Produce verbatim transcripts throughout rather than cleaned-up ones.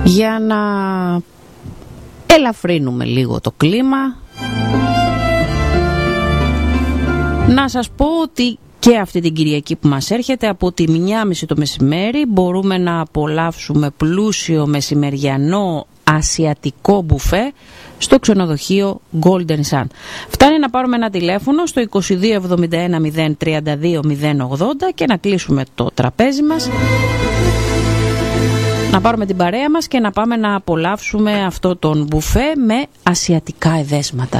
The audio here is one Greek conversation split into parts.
για να ελαφρύνουμε λίγο το κλίμα. Να σας πω ότι και αυτή την Κυριακή που μας έρχεται από τη μία και μισή το μεσημέρι μπορούμε να απολαύσουμε πλούσιο μεσημεριανό ασιατικό μπουφέ στο ξενοδοχείο Golden Sun. Φτάνει να πάρουμε ένα τηλέφωνο στο είκοσι δύο εβδομήντα ένα μηδέν τριάντα δύο μηδέν ογδόντα και να κλείσουμε το τραπέζι μας, να πάρουμε την παρέα μας και να πάμε να απολαύσουμε αυτό τον μπουφέ με ασιατικά εδέσματα.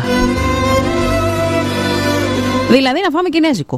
Δηλαδή να φάμε κινέζικο.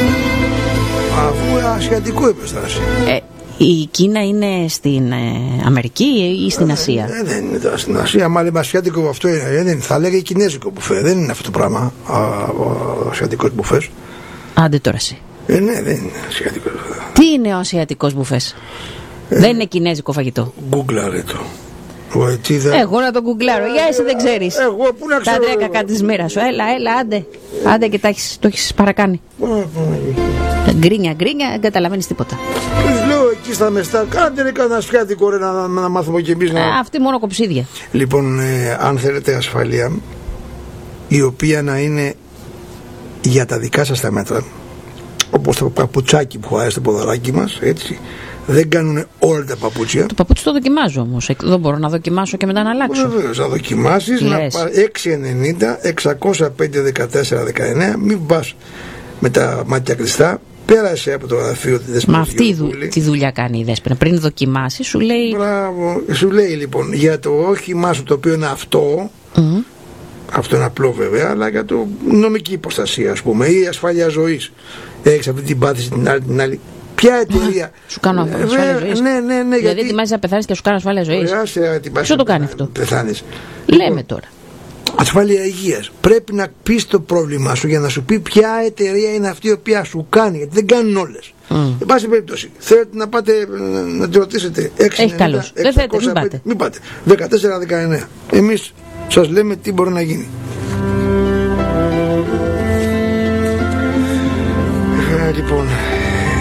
Αφού ασιατικό είπες τώρα. Ε, η Κίνα είναι στην ε, Αμερική ή στην Ασία? Ε, δεν είναι τώρα στην Ασία. Μα λέμε ασιατικό, αυτό είναι. Δεν, θα λέγε κινέζικο μπουφέ. Δεν είναι αυτό το πράγμα. Ο ασιατικός μπουφές. Άντε τώρα εσύ. Ε, ναι, δεν είναι ασιατικό. Τι είναι ο ασιατικός μπουφές? Ε, δεν είναι κινέζικο φαγητό. Γκούγκλαρε το. Εγώ να το γκουγκλάρω. Για εσύ δεν ξέρεις. Εγώ πού να ξέρω. Τα τρία κακά της μοίρας σου. Έλα, έλα, άντε. Άντε και τα έχεις, το έχεις παρακάνει. Γκρίνια, γκρίνια, δεν καταλαβαίνεις τίποτα. Τους λέω εκεί στα μεστά, κάντε ρε κανένα ασιατικό ρε, να, να μάθουμε κι εμείς. Να... Ε, αυτή μόνο κοψίδια. Λοιπόν, ε, αν θέλετε ασφαλεία, η οποία να είναι για τα δικά σας τα μέτρα, όπως το παπουτσάκι που χωράει στο ποδαράκι μας, έτσι. Δεν κάνουν όλα τα παπούτσια. Το παπούτσι το δοκιμάζω όμως. Δεν μπορώ να δοκιμάσω και μετά να αλλάξω. Βεβαίως, να δοκιμάσεις. Να πάρεις έξι ενενήντα εξακόσια πέντε δεκατέσσερα δεκαεννέα. Μην πας με τα μάτια κλειστά. Πέρασε από το γραφείο τη Δέσποινα. Μα αυτή η δου, τη δουλειά κάνει η Δέσποινα. Πριν δοκιμάσει, σου λέει. Μπράβο. Σου λέει λοιπόν για το όχημά σου το οποίο είναι αυτό. Mm. Αυτό είναι απλό βέβαια, αλλά για το νομική υποστασία, ας πούμε, ή ασφάλεια ζωής. Έχεις αυτή την πάθηση την άλλη, την άλλη. Ποια εταιρεία. Σου κάνω ασφάλεια ζωής. Ναι, ναι, ναι. Δηλαδή γιατί... ετοιμάζεις να πεθάνεις και σου κάνω ασφάλεια ζωής. Ποιο το κάνει αυτό? Πεθάνεις. Λέμε λοιπόν, τώρα. Ασφάλεια υγείας. Πρέπει να πεις το πρόβλημά σου για να σου πει ποια εταιρεία είναι αυτή η οποία σου κάνει. Γιατί δεν κάνουν όλες. Mm. Εν πάση περιπτώσει, θέλετε να πάτε να τη ρωτήσετε. Έχει καλώς. Δεν θέλετε, μην πάτε. Μην πάτε. δεκατέσσερα δεκαεννέα. Εμείς σας λέμε τι μπορεί να γίνει. Ε, λοιπόν.